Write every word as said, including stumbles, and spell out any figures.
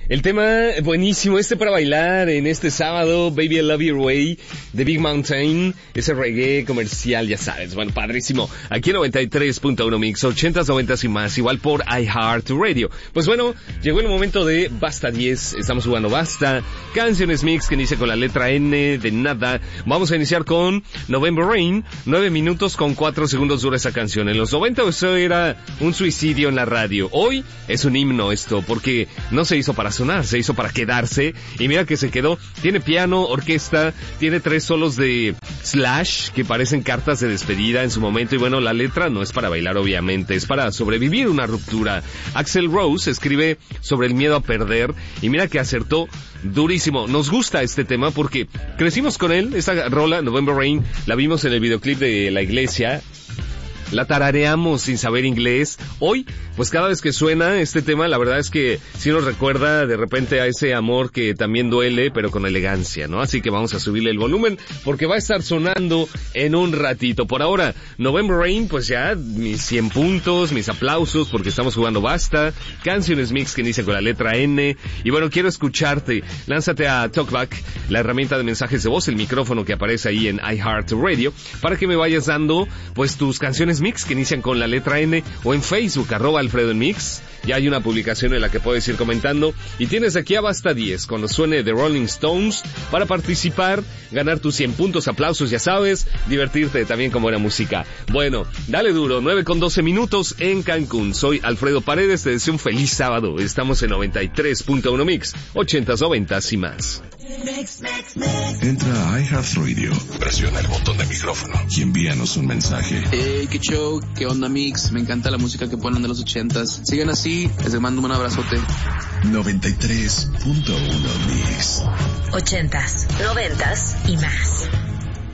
El tema buenísimo, este para bailar en este sábado, Baby I Love Your Way, de Big Mountain, ese reggae comercial, ya sabes, bueno, padrísimo. Aquí en noventa y tres punto uno Mix, ochentas, noventas y más, igual por iHeartRadio. Pues bueno, llegó el momento de Basta diez, estamos jugando Basta, canciones mix que inicia con la letra N de nada. Vamos a iniciar con November Rain, nueve minutos con cuatro segundos dura esa canción. En los noventa eso era un suicidio en la radio. Hoy es un himno esto, porque no se hizo para sonar, se hizo para quedarse, y mira que se quedó. Tiene piano, orquesta, tiene tres solos de Slash que parecen cartas de despedida en su momento, y bueno, la letra no es para bailar obviamente, es para sobrevivir una ruptura. Axl Rose escribe sobre el miedo a perder, y mira que acertó durísimo. Nos gusta este tema porque crecimos con él, esta rola, November Rain, la vimos en el videoclip de La Iglesia, la tarareamos sin saber inglés. Hoy, pues cada vez que suena este tema, la verdad es que sí nos recuerda de repente a ese amor que también duele, pero con elegancia, ¿no? Así que vamos a subirle el volumen porque va a estar sonando en un ratito. Por ahora, November Rain, pues ya mis cien puntos, mis aplausos, porque estamos jugando Basta, canciones mix que inicia con la letra N. Y bueno, quiero escucharte. Lánzate a TalkBack, la herramienta de mensajes de voz, el micrófono que aparece ahí en iHeartRadio, para que me vayas dando, pues, tus canciones mix que inician con la letra N, o en Facebook, arroba Alfredo en Mix. Ya hay una publicación en la que puedes ir comentando, y tienes aquí a Basta diez, cuando suene The Rolling Stones, para participar, ganar tus cien puntos, aplausos, ya sabes, divertirte también con buena música. Bueno, dale duro, nueve con doce minutos en Cancún. Soy Alfredo Paredes, te deseo un feliz sábado. Estamos en noventa y tres punto uno Mix, ochentas, noventas y más. Entra a iHeartRadio, presiona el botón de micrófono y envíanos un mensaje. Hey, qué show, qué onda Mix, me encanta la música que ponen de los ochentas. Sigan así, les mando un abrazote. noventa y tres punto uno Mix. Ochentas, noventas y más.